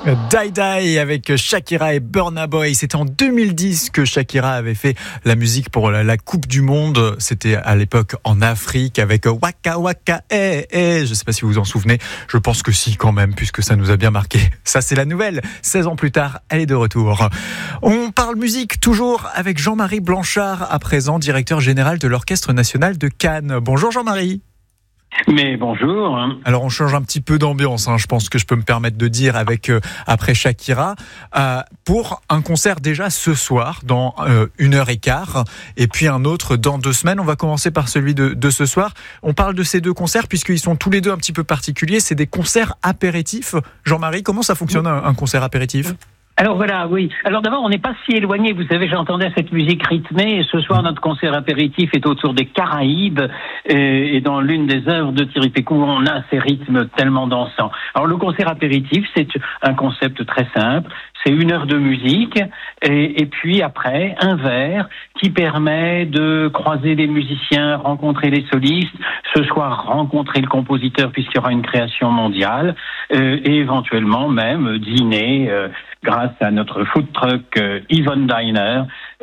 Die Die avec Shakira et Burna Boy. C'était en 2010 que Shakira avait fait la musique pour la Coupe du Monde. C'était à l'époque en Afrique avec Waka Waka Je ne sais pas si vous vous en souvenez. Je pense que si quand même, puisque ça nous a bien marqué. Ça, c'est la nouvelle. 16 ans plus tard, elle est de retour. On parle musique toujours avec Jean-Marie Blanchard, à présent directeur général de l'Orchestre National de Cannes. Bonjour Jean-Marie. Mais bonjour. Alors on change un petit peu d'ambiance, je pense que je peux me permettre de dire avec après Shakira, pour un concert déjà ce soir dans 1h15 et puis un autre dans 2 semaines. On va commencer par celui de ce soir. On parle de ces 2 concerts puisqu'ils sont tous les 2 un petit peu particuliers. C'est des concerts apéritifs. Jean-Marie, comment ça fonctionne un concert apéritif ? Alors voilà, oui. Alors d'abord, on n'est pas si éloigné. Vous savez, j'entendais cette musique rythmée. Et ce soir, notre concert apéritif est autour des Caraïbes. Et dans l'une des œuvres de Thierry Pécou, on a ces rythmes tellement dansants. Alors le concert apéritif, c'est un concept très simple. C'est 1 heure de musique et puis après un verre qui permet de croiser les musiciens, rencontrer les solistes, ce soir rencontrer le compositeur puisqu'il y aura une création mondiale et éventuellement même dîner grâce à notre food truck Yvonne Diner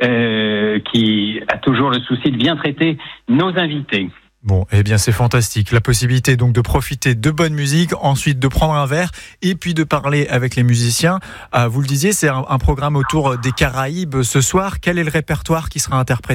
qui a toujours le souci de bien traiter nos invités. Bon, eh bien c'est fantastique. La possibilité donc de profiter de bonne musique, ensuite de prendre un verre et puis de parler avec les musiciens. Vous le disiez, c'est un programme autour des Caraïbes ce soir. Quel est le répertoire qui sera interprété ?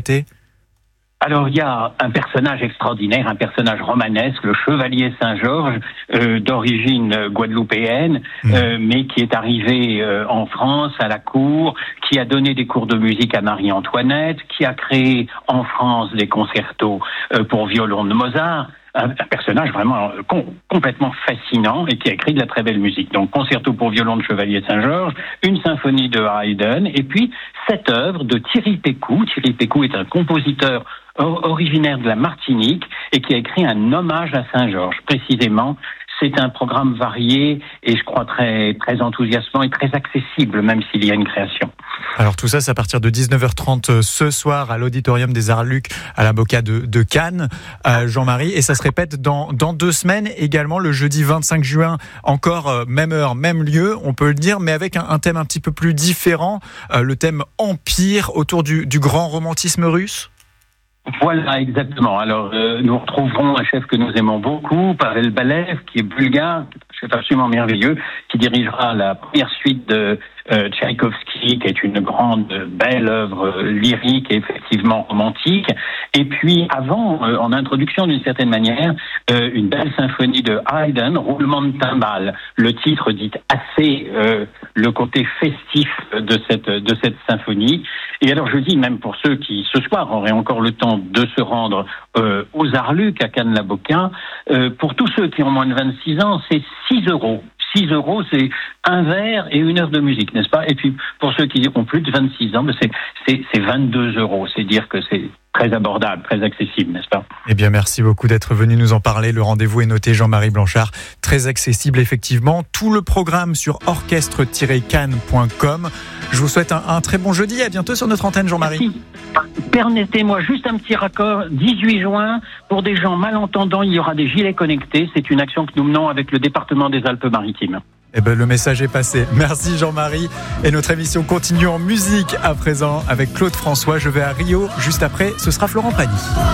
Alors, il y a un personnage extraordinaire, un personnage romanesque, le chevalier Saint-Georges, d'origine guadeloupéenne, mais qui est arrivé en France, à la cour, qui a donné des cours de musique à Marie-Antoinette, qui a créé en France des concertos pour violon de Mozart. Un personnage vraiment complètement fascinant et qui a écrit de la très belle musique. Donc, concerto pour violon de Chevalier Saint-Georges, une symphonie de Haydn, et puis cette œuvre de Thierry Pécou. Thierry Pécou est un compositeur originaire de la Martinique et qui a écrit un hommage à Saint-Georges. Précisément, c'est un programme varié et je crois très, très enthousiasmant et très accessible, même s'il y a une création. Alors tout ça, c'est à partir de 19h30 ce soir à l'Auditorium des Arts Luc à la Boca de Cannes, Jean-Marie. Et ça se répète dans 2 semaines également, le jeudi 25 juin, encore même heure, même lieu, on peut le dire, mais avec un thème un petit peu plus différent, le thème Empire autour du grand romantisme russe. Voilà, exactement. Alors, nous retrouverons un chef que nous aimons beaucoup, Pavel Balev, qui est bulgare, un chef absolument merveilleux, qui dirigera la première suite de Tchaïkovski, qui est une grande, belle œuvre lyrique et effectivement romantique. Et puis, avant, en introduction d'une certaine manière, une belle symphonie de Haydn, Roulement de timbales. Le titre dit assez le côté festif de cette symphonie. Et alors, je dis, même pour ceux qui, ce soir, auraient encore le temps de se rendre aux Arts Luc, à Cannes-la-Boquin, pour tous ceux qui ont moins de 26 ans, c'est 6 €. 6 €, c'est un verre et 1 heure de musique, n'est-ce pas ? Et puis, pour ceux qui ont plus de 26 ans, c'est 22 €. C'est dire que c'est très abordable, très accessible, n'est-ce pas ? Eh bien, merci beaucoup d'être venu nous en parler. Le rendez-vous est noté, Jean-Marie Blanchard. Très accessible, effectivement. Tout le programme sur orchestre-cannes.com. Je vous souhaite un très bon jeudi. À bientôt sur notre antenne, Jean-Marie. Merci. Permettez-moi juste un petit raccord. 18 juin, pour des gens malentendants, il y aura des gilets connectés. C'est une action que nous menons avec le département des Alpes-Maritimes. Eh ben, le message est passé. Merci Jean-Marie. Et notre émission continue en musique à présent avec Claude François. Je vais à Rio. Juste après, ce sera Florent Pagny.